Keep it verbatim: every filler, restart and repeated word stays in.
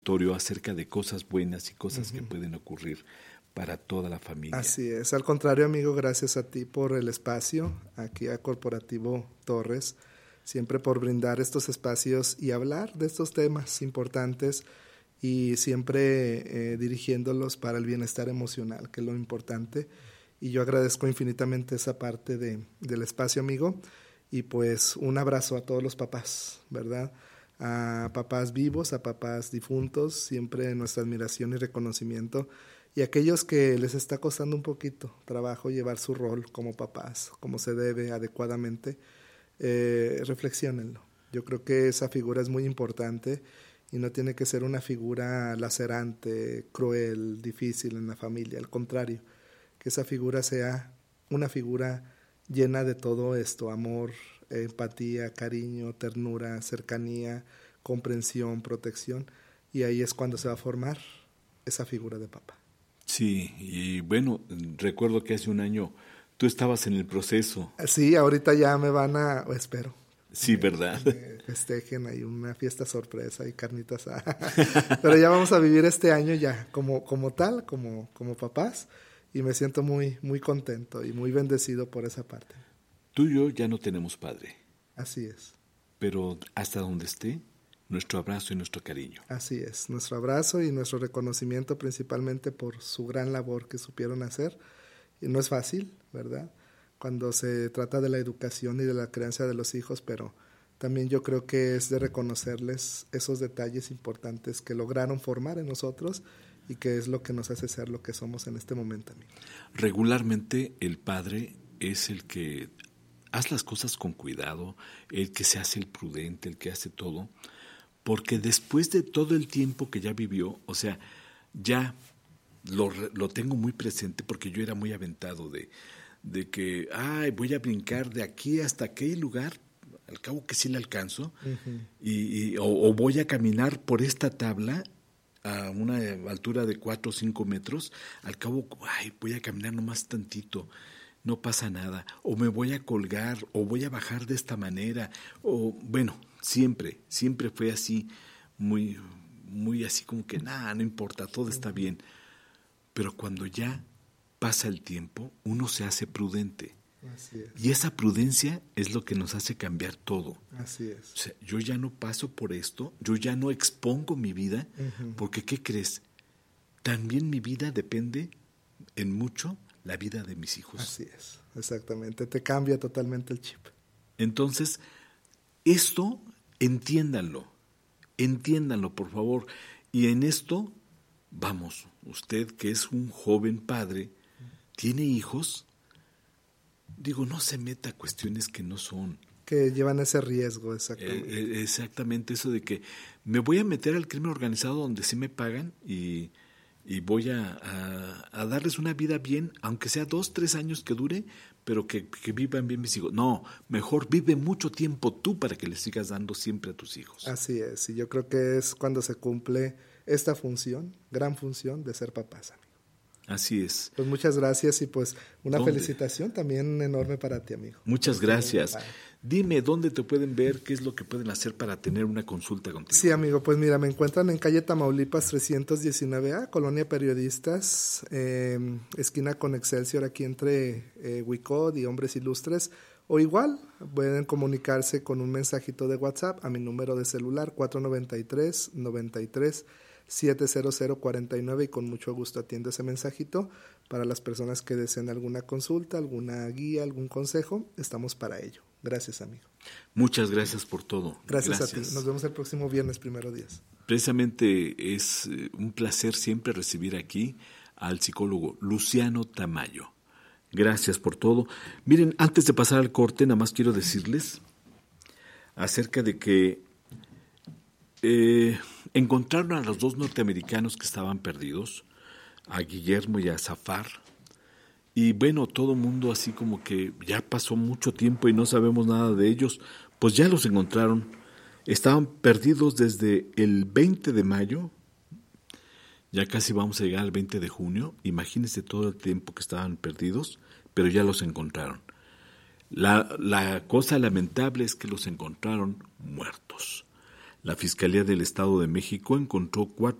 acerca de cosas buenas y cosas uh-huh. que pueden ocurrir para toda la familia. Así es, al contrario, amigo, gracias a ti por el espacio, aquí a Corporativo Torres, siempre por brindar estos espacios y hablar de estos temas importantes y siempre eh, dirigiéndolos para el bienestar emocional, que es lo importante. Y yo agradezco infinitamente esa parte de, del espacio, amigo, y pues un abrazo a todos los papás, ¿verdad? A papás vivos, a papás difuntos, siempre nuestra admiración y reconocimiento, y a aquellos que les está costando un poquito trabajo llevar su rol como papás, como se debe adecuadamente, eh, reflexiónenlo. Yo creo que esa figura es muy importante y no tiene que ser una figura lacerante, cruel, difícil en la familia, al contrario, que esa figura sea una figura llena de todo esto, amor, empatía, cariño, ternura, cercanía, comprensión, protección, y ahí es cuando se va a formar esa figura de papá. Sí, y bueno, recuerdo que hace un año tú estabas en el proceso. Sí, ahorita ya me van a, o espero. Sí, ¿verdad? Me festejen, hay una fiesta sorpresa y carnitas. Pero ya vamos a vivir este año ya como, como tal, como, como papás, y me siento muy, muy contento y muy bendecido por esa parte. Tú y yo ya no tenemos padre. Así es. Pero hasta donde esté, nuestro abrazo y nuestro cariño. Así es, nuestro abrazo y nuestro reconocimiento principalmente por su gran labor que supieron hacer. Y no es fácil, ¿verdad?, cuando se trata de la educación y de la crianza de los hijos, pero también yo creo que es de reconocerles esos detalles importantes que lograron formar en nosotros y que es lo que nos hace ser lo que somos en este momento, amigo. Regularmente el padre es el que hace las cosas con cuidado, el que se hace el prudente, el que hace todo, porque después de todo el tiempo que ya vivió, o sea, ya lo, lo tengo muy presente porque yo era muy aventado de, de que, ay, voy a brincar de aquí hasta aquel lugar, al cabo que sí le alcanzo, uh-huh. y, y, o, o voy a caminar por esta tabla a una altura de cuatro o cinco metros, al cabo, ay, voy a caminar nomás tantito, no pasa nada, o me voy a colgar, o voy a bajar de esta manera, o bueno, siempre, siempre fue así, muy, muy así como que nada, no importa, todo está bien. Pero cuando ya pasa el tiempo, uno se hace prudente. Así es. Y esa prudencia es lo que nos hace cambiar todo. Así es. O sea, yo ya no paso por esto, yo ya no expongo mi vida, uh-huh. porque ¿qué crees? También mi vida depende en mucho la vida de mis hijos. Así es, exactamente. Te cambia totalmente el chip. Entonces, esto, entiéndanlo, entiéndanlo, por favor. Y en esto, vamos, usted que es un joven padre, tiene hijos, digo, no se meta a cuestiones que no son. Que llevan ese riesgo, exactamente. Eh, exactamente, eso de que me voy a meter al crimen organizado donde sí me pagan y, y voy a, a, a darles una vida bien, aunque sea dos, tres años que dure, pero que, que vivan bien mis hijos. No, mejor vive mucho tiempo tú para que les sigas dando siempre a tus hijos. Así es, y yo creo que es cuando se cumple esta función, gran función de ser papás, amigo. Así es. Pues muchas gracias y pues una ¿Dónde? Felicitación también enorme para ti, amigo. Muchas gracias. Dime, ¿dónde te pueden ver? ¿Qué es lo que pueden hacer para tener una consulta contigo? Sí, amigo, pues mira, me encuentran en calle Tamaulipas trescientos diecinueve A, Colonia Periodistas, eh, esquina con Excelsior, aquí entre eh, Wicod y Hombres Ilustres. O igual, pueden comunicarse con un mensajito de WhatsApp a mi número de celular cuatro noventa y tres, noventa y tres, siete cero cero cuarenta y nueve y con mucho gusto atiendo ese mensajito para las personas que deseen alguna consulta, alguna guía, algún consejo. Estamos para ello. Gracias, amigo. Muchas gracias por todo. Gracias, gracias a ti. Nos vemos el próximo viernes, primero Dios. Precisamente es un placer siempre recibir aquí al psicólogo Luciano Tamayo. Gracias por todo. Miren, antes de pasar al corte, nada más quiero decirles acerca de que eh, encontraron a los dos norteamericanos que estaban perdidos, a Guillermo y a Zafar. Y bueno, todo el mundo así como que ya pasó mucho tiempo y no sabemos nada de ellos. Pues ya los encontraron. Estaban perdidos desde el veinte de mayo. Ya casi vamos a llegar al veinte de junio. Imagínense todo el tiempo que estaban perdidos, pero ya los encontraron. La, la cosa lamentable es que los encontraron muertos. La Fiscalía del Estado de México encontró cuatro